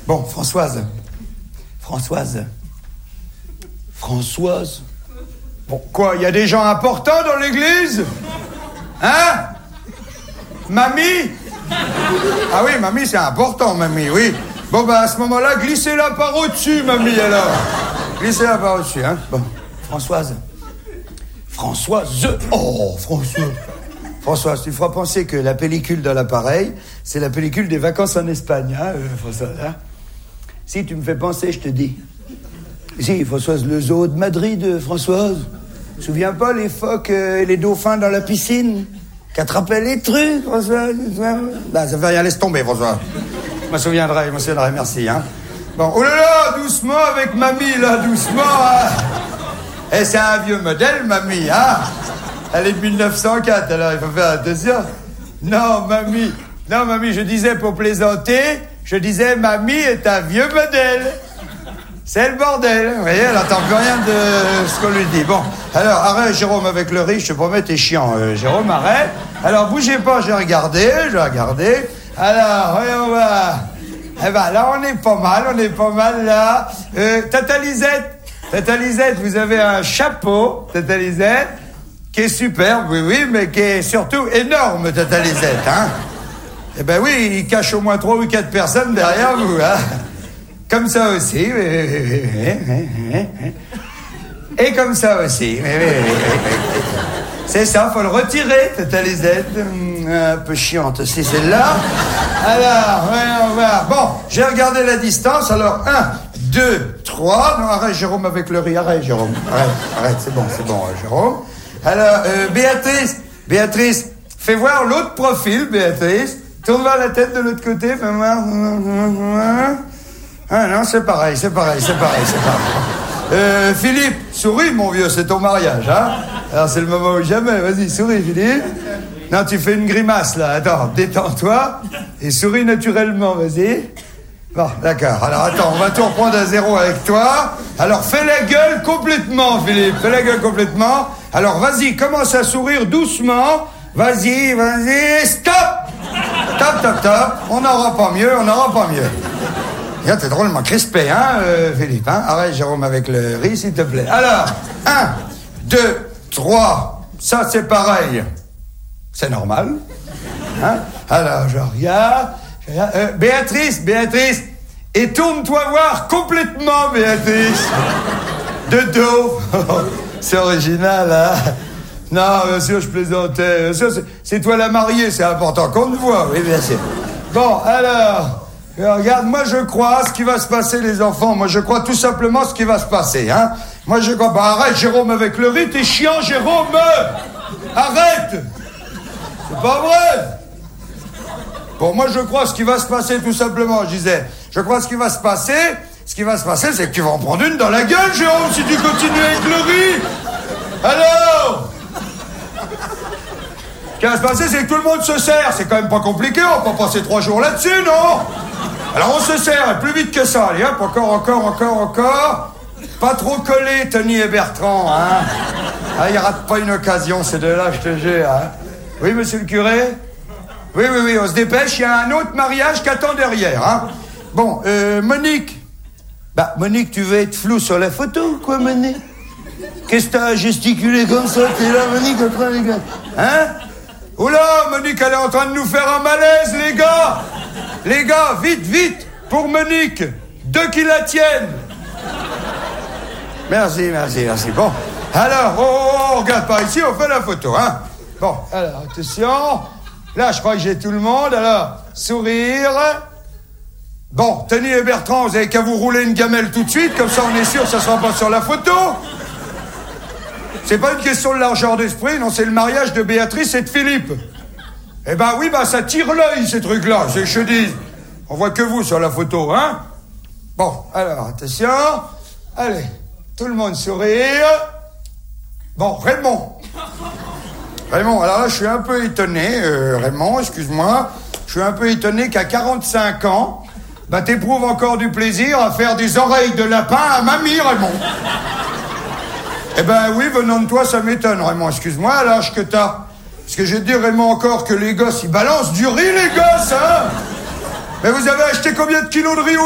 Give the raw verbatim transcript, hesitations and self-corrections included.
Bon, Françoise. Françoise. Françoise. Bon, quoi, il y a des gens importants dans l'église? Hein? Mamie? Ah oui, mamie, c'est important, mamie, oui. Bon, bah, à ce moment-là, glissez-la par au-dessus, mamie, alors. Glissez-la par au-dessus, hein. Bon, Françoise. Françoise. Oh, Françoise. Françoise, tu feras penser que la pellicule dans l'appareil, c'est la pellicule des vacances en Espagne, hein, euh, Françoise, hein. Si, tu me fais penser, je te dis. Si, Françoise, le zoo de Madrid, Françoise. Tu te souviens pas les phoques euh, et les dauphins dans la piscine? Qu'attrapaient les trucs, Françoise? Bah, ça fait rien, laisse tomber, Françoise. Je me souviendrai, je me souviendrai, merci, hein. Bon, oh là là, doucement avec mamie, là, doucement, hein. Eh, c'est un vieux modèle, mamie, hein. Elle est de mille neuf cent quatre, alors il faut faire attention. Non, mamie, non, mamie, je disais pour plaisanter, je disais, mamie est un vieux modèle. C'est le bordel, vous voyez, elle n'entend plus rien de ce qu'on lui dit. Bon, alors, arrête, Jérôme, avec le riz, je te promets, t'es chiant, euh, Jérôme, arrête. Alors, bougez pas, j'ai regardé, j'ai regardé. Alors, voyons voir. Eh ben, là, on est pas mal, on est pas mal, là. Euh, Tata Lisette, Tata Lisette, vous avez un chapeau, Tata Lisette, qui est superbe, oui, oui, mais qui est surtout énorme, Tata Lisette, hein. Eh ben oui, il cache au moins trois ou quatre personnes derrière vous, hein. Comme ça aussi, oui, oui, oui, oui, oui. Et comme ça aussi, oui, oui, oui, oui. C'est ça, faut le retirer, Tata Lisette. Un peu chiante aussi, celle-là. Alors, voyons voir. Bon, j'ai regardé la distance, alors, un, deux, trois. Non, arrête, Jérôme, avec le riz, arrête, Jérôme. Arrête, arrête, c'est bon, c'est bon, Jérôme. Alors, euh, Béatrice, Béatrice, fais voir l'autre profil, Béatrice. Tourne voir la tête de l'autre côté, fais voir. Ah non, c'est pareil, c'est pareil, c'est pareil, c'est pareil. Euh, Philippe, souris, mon vieux, c'est ton mariage, hein. Alors, c'est le moment ou jamais, vas-y, souris, Philippe. Non, tu fais une grimace, là, attends, détends-toi, et souris naturellement, vas-y. Bon, d'accord, alors attends, on va tout reprendre à zéro avec toi. Alors, fais la gueule complètement, Philippe, fais la gueule complètement. Alors, vas-y, commence à sourire doucement. Vas-y, vas-y, stop. Stop, stop, stop, on n'aura pas mieux, on n'aura pas mieux. Regarde, t'es drôlement crispé, hein, euh, Philippe, hein. Arrête, Jérôme, avec le riz, s'il te plaît. Alors, un, deux, trois, ça, c'est pareil. C'est normal. Hein? Alors, je regarde. Je regarde. Euh, Béatrice, Béatrice, et tourne-toi voir complètement, Béatrice. De dos. C'est original, hein. Non, bien sûr, je plaisantais. Bien sûr, c'est, c'est toi la mariée, c'est important qu'on te voit. Oui, bien sûr. Bon, alors... Regarde, moi je crois ce qui va se passer, les enfants. Moi je crois tout simplement ce qui va se passer, hein. Moi je crois... Bah arrête, Jérôme, avec le riz, t'es chiant, Jérôme. Arrête. C'est pas vrai. Bon, moi je crois ce qui va se passer, tout simplement, je disais. Je crois ce qui va se passer. Ce qui va se passer, c'est que tu vas en prendre une dans la gueule, Jérôme, si tu continues avec le riz. Alors, ce qui va se passer, c'est que tout le monde se sert. C'est quand même pas compliqué, on va pas passer trois jours là-dessus, non? Alors on se sert, plus vite que ça, allez hop, encore, encore, encore, encore. Pas trop collé, Tony et Bertrand, hein. Ah, il rate pas une occasion, ces deux-là, je te jure, hein. Oui, monsieur le curé? Oui, oui, oui, on se dépêche, il y a un autre mariage qui attend derrière, hein. Bon, euh, Monique. Bah, Monique, tu veux être flou sur la photo, quoi, Monique? Qu'est-ce que t'as à gesticuler comme ça? T'es là, Monique, après, les gars. Hein? Oula, Monique, elle est en train de nous faire un malaise, les gars. Les gars, vite, vite, pour Monique. Deux qui la tiennent. Merci, merci, merci. Bon, alors, oh, oh, oh, regarde par ici, on fait la photo, hein. Bon, alors, attention. Là, je crois que j'ai tout le monde. Alors, sourire. Bon, Tony et Bertrand, vous avez qu'à vous rouler une gamelle tout de suite, comme ça on est sûr que ça sera pas sur la photo. C'est pas une question de largeur d'esprit, non, c'est le mariage de Béatrice et de Philippe. Eh ben oui, bah ça tire l'œil, ces trucs-là, c'est que je dis. On voit que vous sur la photo, hein. Bon, alors, attention. Allez, tout le monde sourire. Bon, Raymond. Raymond, alors là, je suis un peu étonné, euh, Raymond, excuse-moi. Je suis un peu étonné qu'à quarante-cinq ans, bah t'éprouves encore du plaisir à faire des oreilles de lapin à mamie, Raymond. Eh ben oui, venant de toi, ça m'étonne, Raymond. Excuse-moi, à l'âge que t'as. Parce que je vais te dire, Raymond, encore que les gosses, ils balancent du riz, les gosses, hein. Mais vous avez acheté combien de kilos de riz